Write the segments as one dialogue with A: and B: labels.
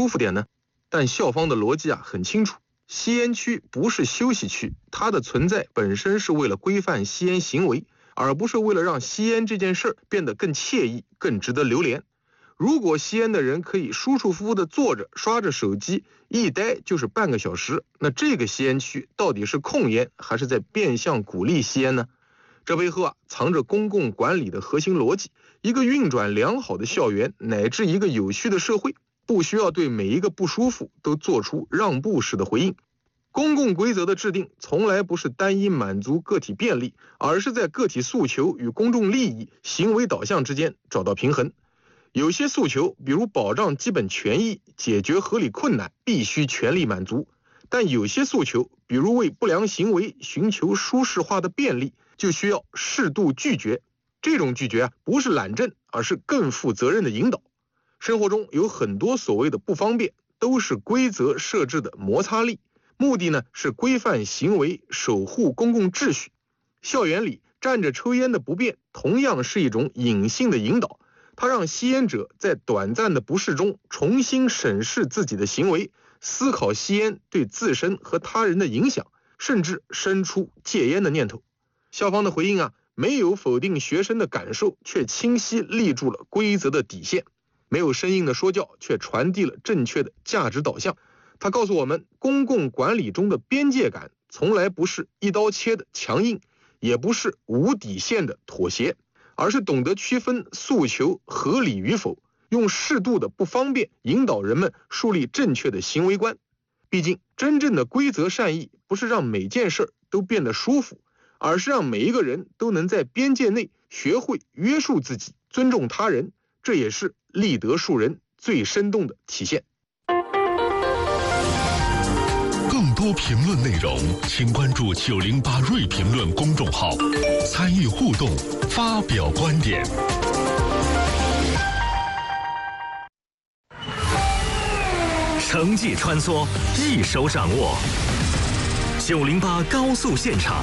A: 舒服点呢？但校方的逻辑很清楚，吸烟区不是休息区，它的存在本身是为了规范吸烟行为，而不是为了让吸烟这件事变得更惬意、更值得留恋。如果吸烟的人可以舒舒服服地坐着刷着手机，一待就是半个小时，那这个吸烟区到底是控烟还是在变相鼓励吸烟呢？这背后藏着公共管理的核心逻辑。一个运转良好的校园乃至一个有序的社会，不需要对每一个不舒服都做出让步式的回应。公共规则的制定从来不是单一满足个体便利，而是在个体诉求与公众利益、行为导向之间找到平衡。有些诉求，比如保障基本权益、解决合理困难，必须全力满足；但有些诉求，比如为不良行为寻求舒适化的便利，就需要适度拒绝。这种拒绝不是懒政，而是更负责任的引导。生活中有很多所谓的不方便，都是规则设置的摩擦力，目的呢是规范行为，守护公共秩序。校园里站着抽烟的不便，同样是一种隐性的引导。它让吸烟者在短暂的不适中重新审视自己的行为，思考吸烟对自身和他人的影响，甚至生出戒烟的念头。校方的回应没有否定学生的感受，却清晰立住了规则的底线；没有生硬的说教，却传递了正确的价值导向。它告诉我们，公共管理中的边界感从来不是一刀切的强硬，也不是无底线的妥协，而是懂得区分诉求合理与否，用适度的不方便引导人们树立正确的行为观。毕竟，真正的规则善意不是让每件事都变得舒服，而是让每一个人都能在边界内学会约束自己，尊重他人，这也是立德树人最生动的体现。
B: 更多评论内容，请关注908瑞评论公众号，参与互动，发表观点。
C: 城际穿梭，一手掌握。908高速现场。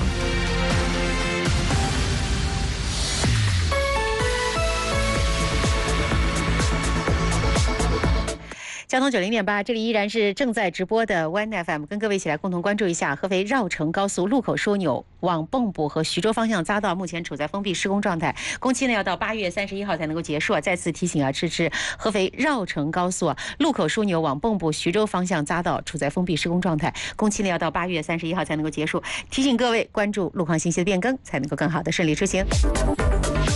D: 交通90.8，这里依然是正在直播的 One FM， 跟各位一起来共同关注一下合肥绕城高速路口枢纽往蚌埠和徐州方向匝道目前处在封闭施工状态，工期呢要到8月31号才能够结束。再次提醒支持合肥绕城高速路口枢纽往蚌埠、徐州方向匝道处在封闭施工状态，工期呢要到8月31号才能够结束。提醒各位关注路况信息的变更，才能够更好的顺利出行。